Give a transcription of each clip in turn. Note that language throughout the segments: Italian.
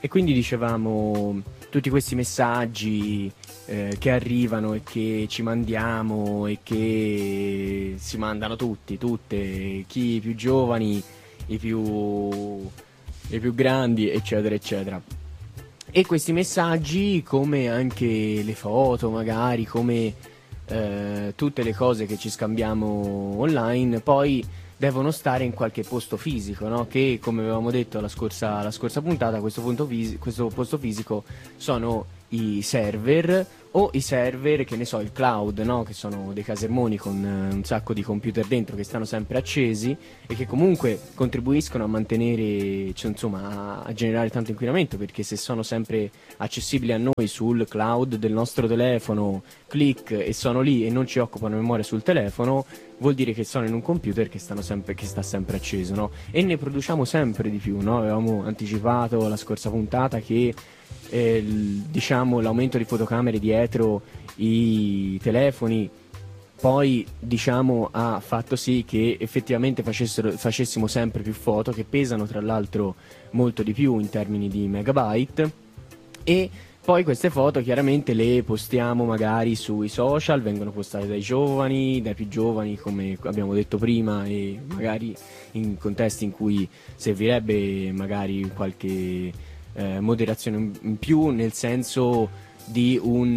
E quindi dicevamo, tutti questi messaggi che arrivano e che ci mandiamo e che si mandano tutte, chi più giovani, i più grandi, eccetera, eccetera. E questi messaggi, come anche le foto, magari, come tutte le cose che ci scambiamo online, poi devono stare in qualche posto fisico, no? Che, come avevamo detto la scorsa puntata, questo posto fisico sono i server, o i server, che ne so, il cloud, no? Che sono dei casermoni con un sacco di computer dentro che stanno sempre accesi e che comunque contribuiscono a mantenere, cioè, insomma, a generare tanto inquinamento, perché se sono sempre accessibili a noi sul cloud del nostro telefono, click, e sono lì e non ci occupano memoria sul telefono, vuol dire che sono in un computer che sta sempre acceso, no? E ne produciamo sempre di più, no? Avevamo anticipato la scorsa puntata che diciamo l'aumento di fotocamere dietro i telefoni poi, diciamo, ha fatto sì che effettivamente facessimo sempre più foto, che pesano tra l'altro molto di più in termini di megabyte, e poi queste foto chiaramente le postiamo magari sui social, vengono postate dai giovani, dai più giovani, come abbiamo detto prima, e magari in contesti in cui servirebbe magari qualche moderazione in più, nel senso di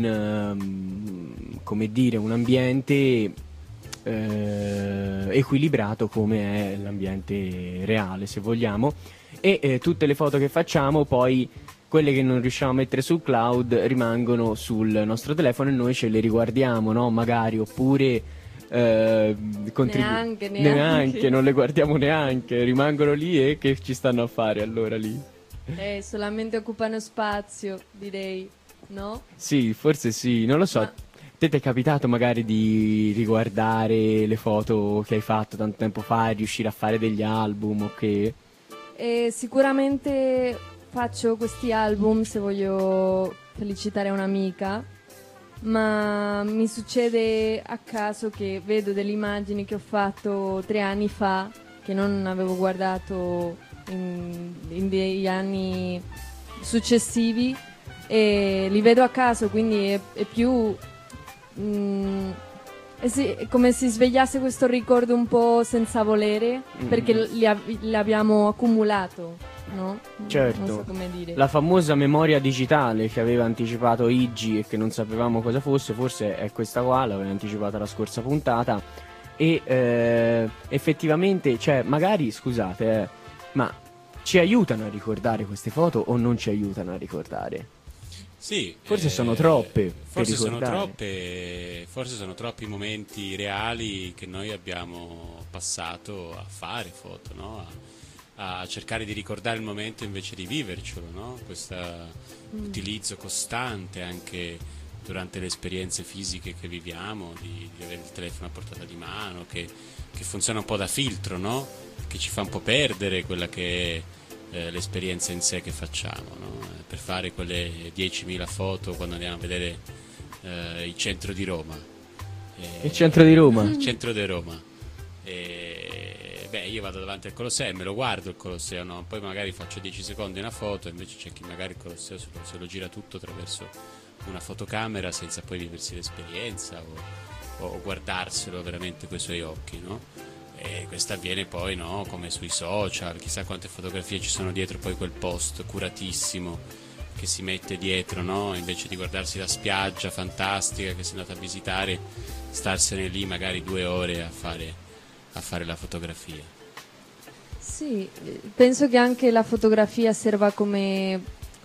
come dire, un ambiente equilibrato come è l'ambiente reale, se vogliamo, e tutte le foto che facciamo poi, quelle che non riusciamo a mettere sul cloud, rimangono sul nostro telefono e noi ce le riguardiamo, no? Magari, oppure neanche, non le guardiamo neanche, rimangono lì, e che ci stanno a fare allora lì? Solamente occupano spazio, direi, no? Sì, forse sì, non lo so. Ma... Te ti è capitato magari di riguardare le foto che hai fatto tanto tempo fa e riuscire a fare degli album o che? Sicuramente faccio questi album se voglio felicitare un'amica, ma mi succede a caso che vedo delle immagini che ho fatto 3 anni fa, che non avevo guardato in degli anni successivi, e li vedo a caso, quindi è più è come se svegliasse questo ricordo un po' senza volere, perché l'abbiamo accumulato, no? Certo, non so come dire. La famosa memoria digitale che aveva anticipato Iggy e che non sapevamo cosa fosse, forse è questa qua, l'aveva anticipata la scorsa puntata, e effettivamente, cioè, magari, scusate, ma ci aiutano a ricordare queste foto o non ci aiutano a ricordare? Sì, forse sono troppe. Forse sono troppi i momenti reali che noi abbiamo passato a fare foto, no? A cercare di ricordare il momento invece di vivercelo, no? Questo utilizzo costante anche durante le esperienze fisiche che viviamo, di avere il telefono a portata di mano, che funziona un po' da filtro, no? Che ci fa un po' perdere quella che è l'esperienza in sé che facciamo, no? Per fare quelle 10.000 foto quando andiamo a vedere il centro di Roma. Il centro di Roma? Il centro di Roma. Io vado davanti al Colosseo e me lo guardo il Colosseo, no? Poi magari faccio 10 secondi una foto, invece c'è chi magari il Colosseo se lo gira tutto attraverso una fotocamera senza poi viversi l'esperienza o guardarselo veramente coi suoi occhi, no? E questo avviene poi, no? Come sui social, chissà quante fotografie ci sono dietro poi quel post curatissimo che si mette dietro, no? Invece di guardarsi la spiaggia fantastica che si è andata a visitare, starsene lì magari 2 ore a fare la fotografia. Sì, penso che anche la fotografia serva come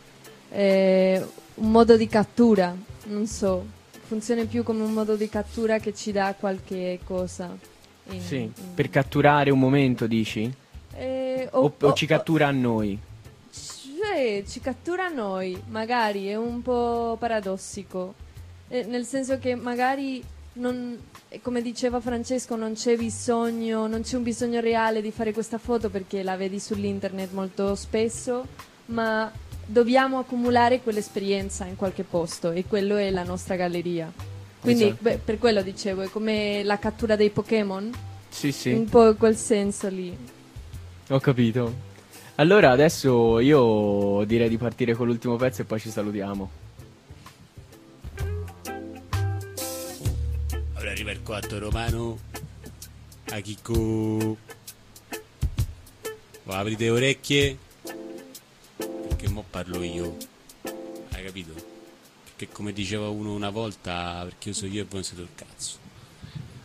un modo di cattura, non so, funziona più come un modo di cattura che ci dà qualche cosa. Per catturare un momento, dici? O ci cattura a noi? Ci cattura a noi, magari, è un po' paradossico, nel senso che magari come diceva Francesco, non c'è un bisogno reale di fare questa foto perché la vedi sull'internet molto spesso, ma dobbiamo accumulare quell'esperienza in qualche posto e quello è la nostra galleria. Quindi esatto. Per quello dicevo, è come la cattura dei Pokémon. Sì. Un po' in quel senso lì. Ho capito. Allora adesso io direi di partire con l'ultimo pezzo e poi ci salutiamo. Ora arriva il quarto romano. A Chicco. Aprite le orecchie. Perché mo parlo io. Hai capito? Perché come diceva uno una volta, perché io so io e voi non siete il cazzo.